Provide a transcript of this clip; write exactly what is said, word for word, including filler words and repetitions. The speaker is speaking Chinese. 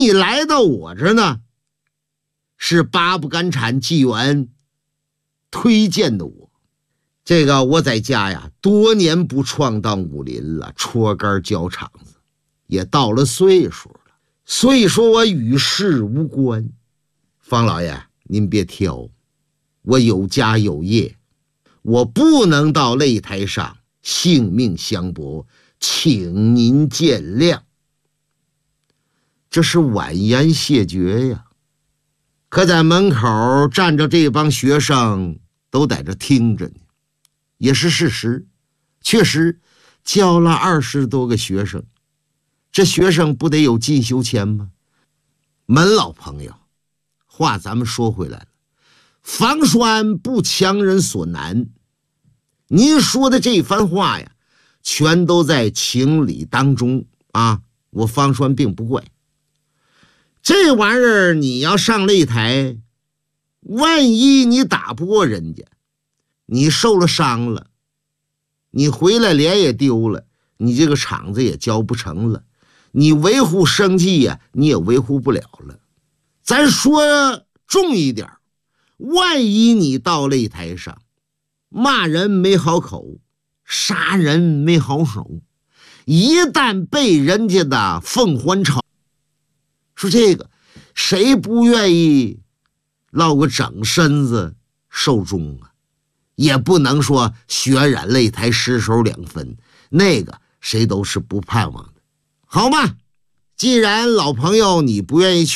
你来到我这呢，是八不敢产纪元推荐的我。这个我在家呀，多年不闯荡武林了，戳杆交场子，也到了岁数了，所以说我与世无关。方老爷，您别挑，我有家有业，我不能到擂台上性命相搏，请您见谅。这是婉言谢绝呀。可在门口站着这帮学生都在这听着呢，也是事实。确实教了二十多个学生，这学生不得有进修钱吗？门老朋友，话咱们说回来了，方栓不强人所难。您说的这番话呀，全都在情理当中啊，我方栓并不怪。这玩意儿你要上擂台，万一你打不过人家，你受了伤了，你回来脸也丢了，你这个场子也交不成了，你维护生计呀，你也维护不了了。咱说重一点，万一你到擂台上骂人没好口，杀人没好手，一旦被人家的凤还巢，说这个谁不愿意落个整身子寿终啊？也不能说血染擂台失手两分，那个谁都是不盼望的，好吗？既然老朋友你不愿意去